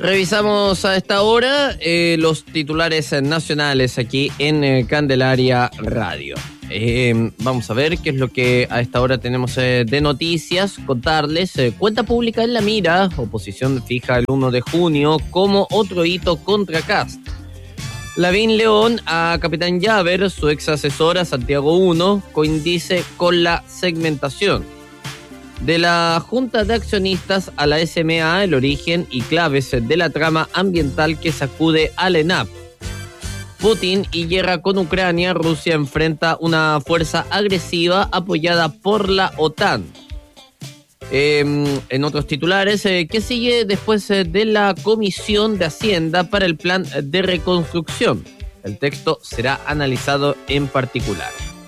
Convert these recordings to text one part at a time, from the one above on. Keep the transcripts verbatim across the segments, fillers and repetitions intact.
Revisamos a esta hora eh, los titulares nacionales aquí en eh, Candelaria Radio. Eh, vamos a ver qué es lo que a esta hora tenemos eh, de noticias. Contarles, eh, cuenta pública en la mira, oposición fija el primero de junio como otro hito contra Kast. Lavín León a Capitán Llaver, su ex asesora Santiago uno, coincide con la segmentación. De la Junta de Accionistas a la S M A, el origen y claves de la trama ambiental que sacude al ENAP. Putin y guerra con Ucrania, Rusia enfrenta una fuerza agresiva apoyada por la OTAN. Eh, en otros titulares, eh, ¿qué sigue después eh, de la Comisión de Hacienda para el Plan de Reconstrucción? El texto será analizado en particular.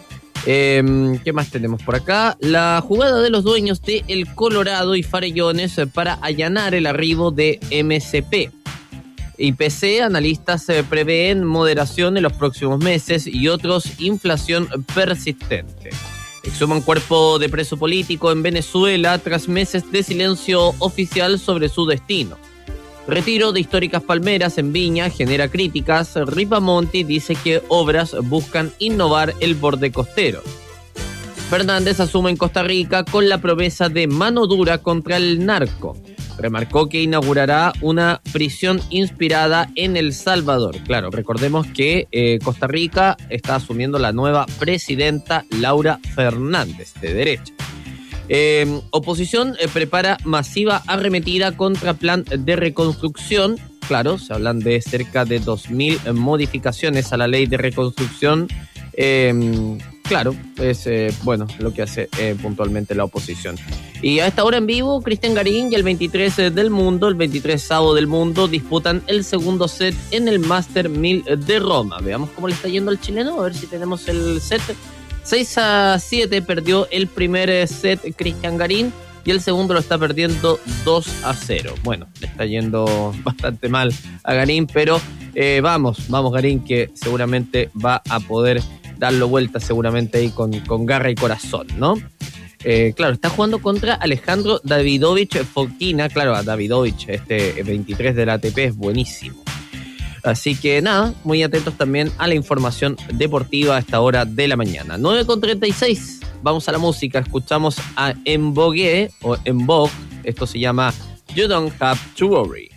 Eh, ¿Qué más tenemos por acá? La jugada de los dueños de El Colorado y Farellones para allanar el arribo de M C P. I P C, analistas eh, prevén moderación en los próximos meses y otros inflación persistente. Exhuman cuerpo de preso político en Venezuela tras meses de silencio oficial sobre su destino. Retiro de históricas palmeras en Viña genera críticas. Ripamonti dice que obras buscan innovar el borde costero. Fernández asume en Costa Rica con la promesa de mano dura contra el narco. Remarcó que inaugurará una prisión inspirada en El Salvador. Claro, recordemos que eh, Costa Rica está asumiendo la nueva presidenta Laura Fernández, de derecha. Eh, oposición eh, prepara masiva arremetida contra plan de reconstrucción. Claro, se hablan de cerca de dos mil modificaciones a la ley de reconstrucción. Eh, claro, es eh, bueno lo que hace eh, puntualmente la oposición. Y a esta hora en vivo, Cristian Garín y el veintitrés del mundo, el veintitrés sábado del mundo, disputan el segundo set en el Master mil de Roma. Veamos cómo le está yendo al chileno, a ver si tenemos el set. seis a siete perdió el primer set Cristian Garín y el segundo lo está perdiendo dos a cero. Bueno, le está yendo bastante mal a Garín, pero eh, vamos, vamos Garín, que seguramente va a poder darlo vuelta seguramente ahí con, con garra y corazón, ¿no? Eh, claro, está jugando contra Alejandro Davidovich Fokina. Claro, a Davidovich, este veintitrés de la A T P es buenísimo. Así que nada, muy atentos también a la información deportiva a esta hora de la mañana. nueve con treinta y seis, vamos a la música. Escuchamos a En Vogue o En Vogue. Esto se llama You Don't Have to Worry.